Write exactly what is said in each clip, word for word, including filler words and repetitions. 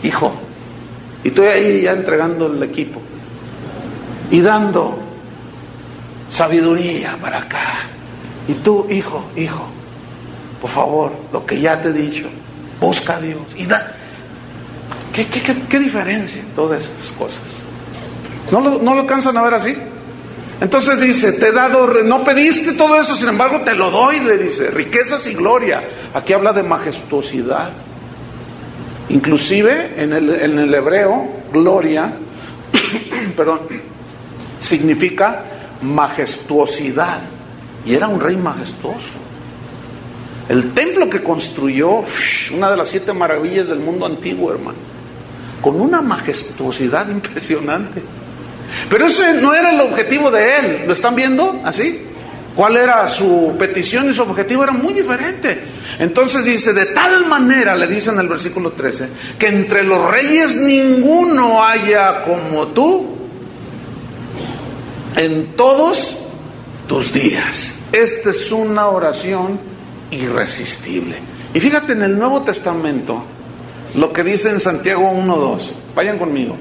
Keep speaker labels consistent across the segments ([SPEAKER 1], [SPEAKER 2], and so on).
[SPEAKER 1] hijo, y estoy ahí ya entregando el equipo y dando sabiduría para acá. Y tú, hijo, hijo, por favor, lo que ya te he dicho, busca a Dios y da. ¿Qué, qué, qué, qué diferencia en todas esas cosas? ¿No lo, no lo alcanzan a ver así? Entonces dice, te he dado, no pediste todo eso, sin embargo te lo doy, le dice, riquezas y gloria. Aquí habla de majestuosidad. Inclusive en el, en el hebreo, gloria, perdón, significa majestuosidad. Y era un rey majestuoso. El templo que construyó, una de las siete maravillas del mundo antiguo, hermano, con una majestuosidad impresionante. Pero ese no era el objetivo de él. ¿Lo están viendo así? ¿Cuál era su petición y su objetivo? Era muy diferente. Entonces dice, de tal manera, le dice en el versículo trece, que entre los reyes ninguno haya como tú en todos tus días. Esta es una oración irresistible. Y fíjate en el Nuevo Testamento lo que dice en Santiago uno dos. Vayan conmigo.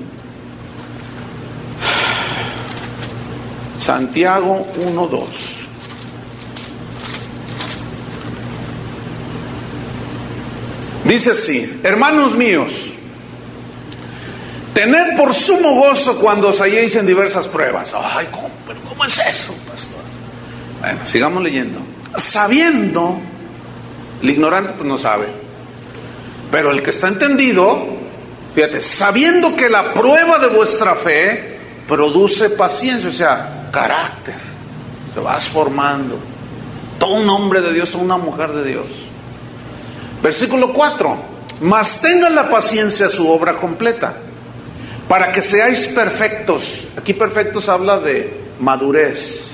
[SPEAKER 1] Santiago uno dos. Dice así: hermanos míos, tened por sumo gozo cuando os halléis en diversas pruebas. Ay, ¿cómo, pero ¿cómo es eso, pastor? Bueno, sigamos leyendo. Sabiendo, el ignorante pues no sabe, pero el que está entendido, fíjate, sabiendo que la prueba de vuestra fe produce paciencia, o sea, carácter, te vas formando, todo un hombre de Dios, toda una mujer de Dios. Versículo cuatro: mas tengan la paciencia su obra completa, para que seáis perfectos. Aquí perfectos habla de madurez.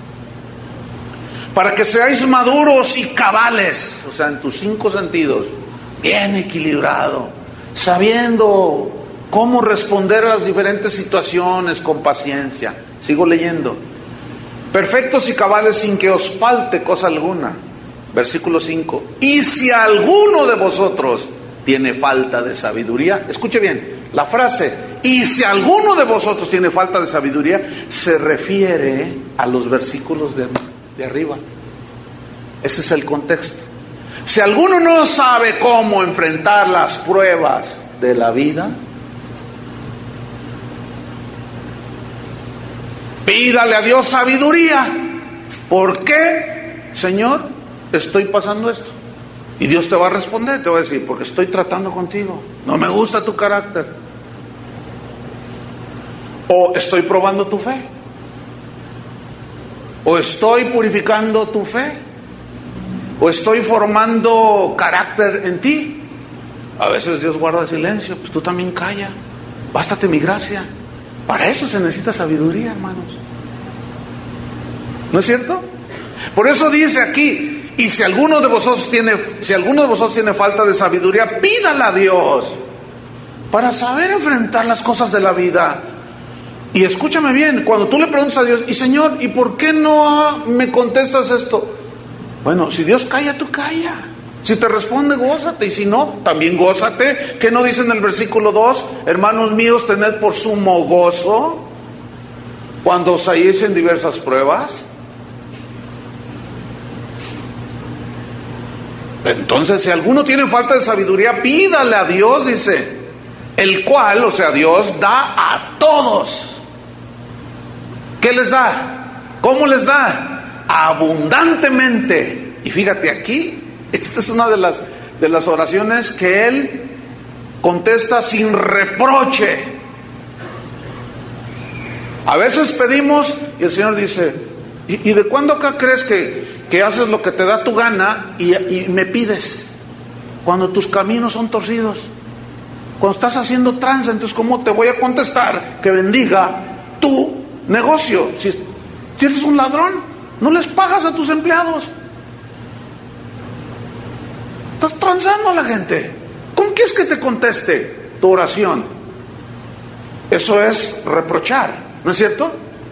[SPEAKER 1] Para que seáis maduros y cabales, o sea, en tus cinco sentidos, bien equilibrado, sabiendo cómo responder a las diferentes situaciones con paciencia. Sigo leyendo. Perfectos y cabales sin que os falte cosa alguna. Versículo cinco: y si alguno de vosotros tiene falta de sabiduría, escuche bien la frase, y si alguno de vosotros tiene falta de sabiduría, se refiere a los versículos de, de arriba. Ese es el contexto. Si alguno no sabe cómo enfrentar las pruebas de la vida, pídale a Dios sabiduría. ¿Por qué, Señor, estoy pasando esto? Y Dios te va a responder, te va a decir, porque estoy tratando contigo, no me gusta tu carácter, o estoy probando tu fe, o estoy purificando tu fe, o estoy formando carácter en ti. A veces Dios guarda silencio, pues tú también calla, bástate mi gracia. Para eso se necesita sabiduría, hermanos, ¿no es cierto? Por eso dice aquí: y si alguno de vosotros tiene, si alguno de vosotros tiene falta de sabiduría, pídala a Dios para saber enfrentar las cosas de la vida. Y escúchame bien, cuando tú le preguntas a Dios, y Señor, ¿y por qué no me contestas esto? Bueno, si Dios calla, tú calla. Si te responde, gózate, y si no, también gózate. ¿Qué no dice en el versículo dos? Hermanos míos, tened por sumo gozo cuando os halléis en diversas pruebas. Entonces, si alguno tiene falta de sabiduría, pídale a Dios, dice, el cual, o sea, Dios da a todos. ¿Qué les da? ¿Cómo les da? Abundantemente. Y fíjate aquí, esta es una de las, de las oraciones que Él contesta sin reproche. A veces pedimos y el Señor dice, ¿y, y de cuándo acá crees que, que haces lo que te da tu gana y, y me pides? Cuando tus caminos son torcidos, cuando estás haciendo tranza, entonces ¿cómo te voy a contestar que bendiga tu negocio? Si, si eres un ladrón, no les pagas a tus empleados, estás transando a la gente. ¿Cómo quieres que te conteste tu oración? Eso es reprochar, ¿no es cierto?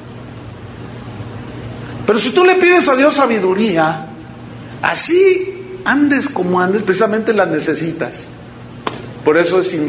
[SPEAKER 1] Pero si tú le pides a Dios sabiduría, así andes como andes, precisamente la necesitas. Por eso es sin